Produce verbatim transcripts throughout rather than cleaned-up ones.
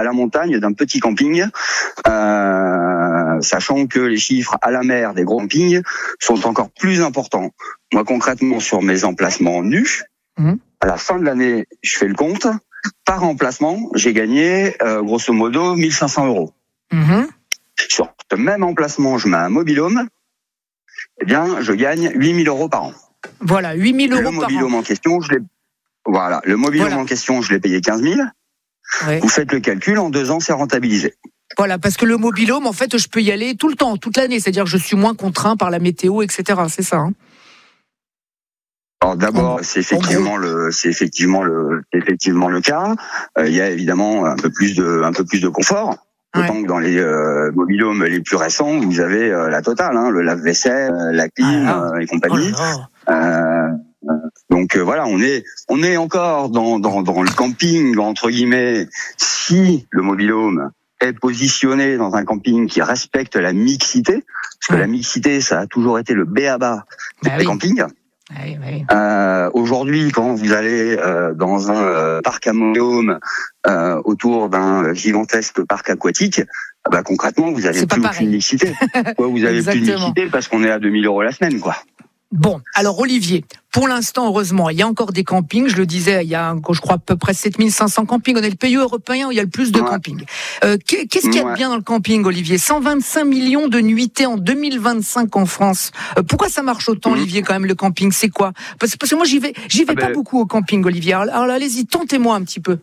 à la montagne d'un petit camping, euh, sachant que les chiffres à la mer des gros campings sont encore plus importants. Moi, concrètement, sur mes emplacements nus, mmh. à la fin de l'année, je fais le compte. Par emplacement, j'ai gagné euh, grosso modo mille cinq cents euros. Mmh. Sur ce même emplacement, je mets un mobil-home, eh bien, je gagne huit mille euros par an. Voilà, huit mille euros par an. Le mobil-home en question, je l'ai, voilà, le mobil-home voilà. en question, je l'ai payé quinze mille. Ouais. Vous faites le calcul, en deux ans, c'est rentabilisé. Voilà, parce que le mobil-home, en fait, je peux y aller tout le temps, toute l'année. C'est-à-dire que je suis moins contraint par la météo, et cetera. C'est ça, hein. Alors d'abord, c'est effectivement le, c'est effectivement le, c'est effectivement le cas. Euh, il y a évidemment un peu plus de, un peu plus de confort. Autant ouais. que dans les euh, mobil-homes les plus récents, vous avez euh, la totale, hein, le lave-vaisselle, euh, la clim ah, euh, et compagnie. Oh euh, donc euh, voilà, on est, on est encore dans, dans, dans le camping entre guillemets. Si le mobil-home est positionné dans un camping qui respecte la mixité, parce que ouais. la mixité, ça a toujours été le b a ba des bah oui. campings. Oui, oui. Euh, aujourd'hui, quand vous allez euh, dans un euh, parc à mobil-home euh, autour d'un gigantesque parc aquatique, bah, concrètement, vous avez plus aucune mixité. Ouais, vous avez plus de mixité parce qu'on est à deux mille euros la semaine, quoi. Bon, alors Olivier, pour l'instant, heureusement, il y a encore des campings. Je le disais, il y a, je crois, à peu près sept mille cinq cents campings. On est le pays européen où il y a le plus de ouais. campings. Euh, qu'est-ce qu'il y a de bien dans le camping, Olivier ? cent vingt-cinq millions de nuitées en deux mille vingt-cinq en France. Euh, pourquoi ça marche autant, mmh. Olivier, quand même, le camping ? C'est quoi ? parce, parce que moi, j'y vais, j'y vais ah pas ben... beaucoup au camping, Olivier. Alors, alors allez-y, tentez-moi un petit peu.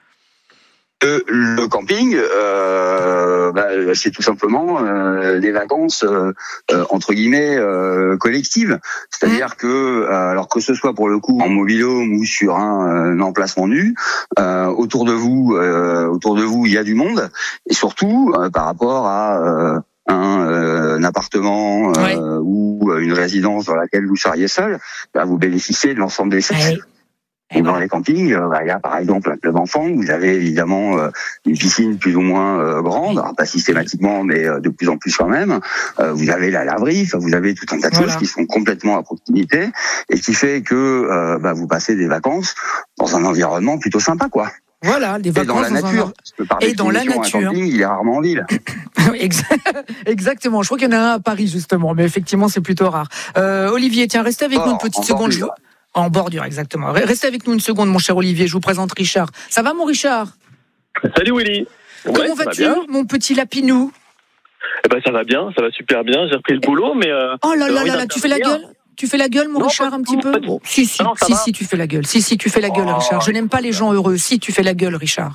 Euh, le camping, euh, bah, c'est tout simplement euh, des vacances euh, euh, entre guillemets euh, collectives. C'est-à-dire mmh. que, euh, alors que ce soit pour le coup en mobil-home ou sur un, un emplacement nu, euh, autour de vous, euh, autour de vous, il y a du monde, et surtout euh, par rapport à euh, un, euh, un appartement euh, ouais. ou une résidence dans laquelle vous seriez seul, bah, vous bénéficiez de l'ensemble des services. Ouais. Et dans les campings, euh, bah, il y a par exemple un club enfant, vous avez évidemment euh, une piscine plus ou moins euh, grande, alors pas systématiquement, mais euh, de plus en plus quand même. Euh, vous avez la laverie, enfin, vous avez tout un tas de voilà. choses qui sont complètement à proximité et qui fait que euh, bah, vous passez des vacances dans un environnement plutôt sympa, quoi. Voilà, des vacances et dans la nature. Un... Et dans la nature. Un camping, il est rarement en ville. Exactement. Je crois qu'il y en a un à Paris justement, mais effectivement, c'est plutôt rare. Euh, Olivier, tiens, restez avec oh, nous une petite seconde. Je... En bordure, exactement. Restez avec nous une seconde, mon cher Olivier. Je vous présente Richard. Ça va, mon Richard ? Salut, Willy. Comment ouais, vas-tu, va mon petit lapinou ? Eh ben, ça va bien, ça va super bien. J'ai repris le boulot, mais. Euh, oh là là là là, tu fais la gueule ? Tu fais la gueule, mon non, Richard, un petit peu oh, Si, si, non, si, va. si, tu fais la gueule. Si, si, tu fais la gueule, oh, Richard. Je n'aime pas les gens heureux. Si, tu fais la gueule, Richard.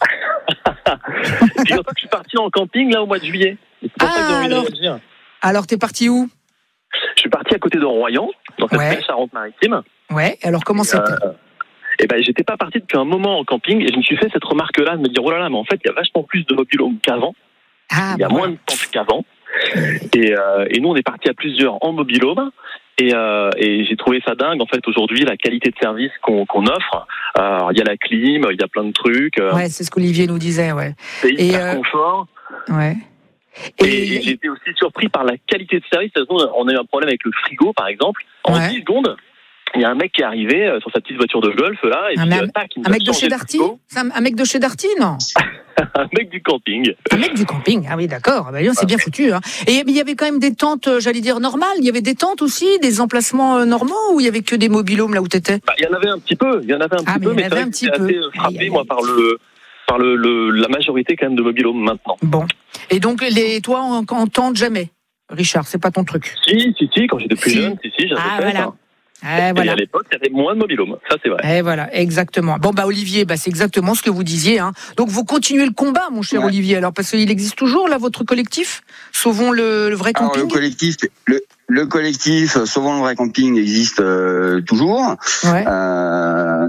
Je suis parti en camping, là, au mois de juillet. Ah, alors, alors, t'es parti où ? Je suis parti à côté de Royan, dans cette ouais. Charente-Maritime. Ouais, alors comment c'était euh, Eh ben, j'étais pas parti depuis un moment en camping et je me suis fait cette remarque-là, de me dire, oh là là, mais en fait, il y a vachement plus de mobil-home qu'avant. Ah, il y a bon. moins de tentes qu'avant. Et, euh, et nous, on est parti à plusieurs en mobil-home. Et, euh, et j'ai trouvé ça dingue, en fait, aujourd'hui, la qualité de service qu'on, qu'on offre. Alors, il y a la clim, il y a plein de trucs. Ouais, c'est ce qu'Olivier nous disait, ouais. C'est hyper euh... confort. Ouais. Et, et, et j'ai été aussi surpris par la qualité de service. On a eu un problème avec le frigo, par exemple. En ouais. dix secondes, il y a un mec qui est arrivé sur sa petite voiture de golf, là. Et un, puis, un, tac, il un mec de chez Darty un, un mec de chez Darty, non Un mec du camping. Un mec du camping, ah oui, d'accord. Bah, c'est bien foutu. Hein. Et il y avait quand même des tentes, j'allais dire, normales. Il y avait des tentes aussi, des emplacements normaux, ou il y avait que des mobil-homes là où t'étais ? Bah, il y en avait un petit peu. Il y en avait un ah, petit mais peu, mais c'est assez frappé, aïe, aïe, moi, par le... par le, le, la majorité quand même de mobil-home maintenant. Bon. Et donc, les, toi, on, on tente jamais, Richard, c'est pas ton truc ? Si, si, si, quand j'étais plus si. jeune, si, si, j'avais ah, fait voilà. ça. Eh, et voilà. à l'époque, il y avait moins de mobil-home, ça c'est vrai. Et voilà, exactement. Bon, bah Olivier, bah, c'est exactement ce que vous disiez. Hein. Donc, vous continuez le combat, mon cher ouais. Olivier, alors, parce qu'il existe toujours, là, votre collectif Sauvons le, le vrai camping. Alors, le collectif, le, le collectif Sauvons le vrai camping existe euh, toujours. Ouais. Euh,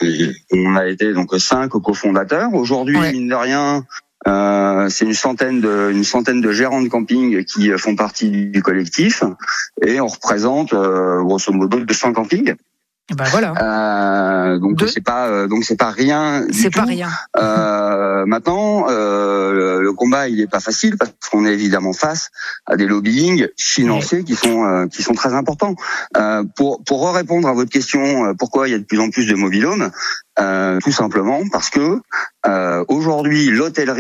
on a été donc cinq cofondateurs. Aujourd'hui, ouais. mine de rien, euh, c'est une centaine de une centaine de gérants de camping qui font partie du collectif et on représente euh, grosso modo deux cents campings. Ben voilà. Euh, donc Deux. c'est pas euh, donc c'est pas rien du c'est tout. pas rien. Euh, maintenant, euh, le combat il est pas facile parce qu'on est évidemment face à des lobbying financiers ouais. qui sont euh, qui sont très importants. Euh, pour pour répondre à votre question, euh, pourquoi il y a de plus en plus de mobil-homes, euh, tout simplement parce que euh, aujourd'hui l'hôtellerie